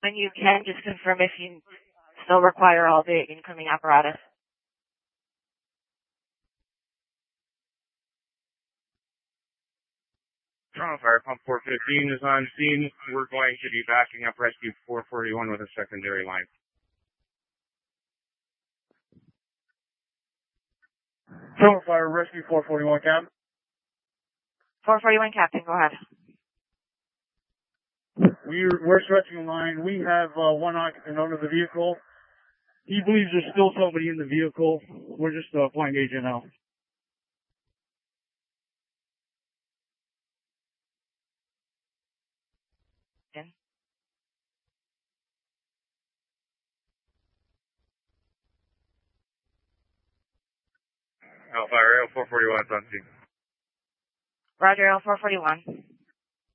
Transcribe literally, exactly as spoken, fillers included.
When you can, just confirm if you still require all the incoming apparatus. Toronto Fire Pump four fifteen is on scene. We're going to be backing up Rescue four forty-one with a secondary line. Toronto Fire Rescue four forty-one, Cap. four forty-one, Captain, go ahead. We're, we're stretching a line. We have uh, one occupant under the vehicle. He believes there's still somebody in the vehicle. We're just uh, applying agent now. Alpha Fire L four forty-one is on scene. Roger, L four forty-one.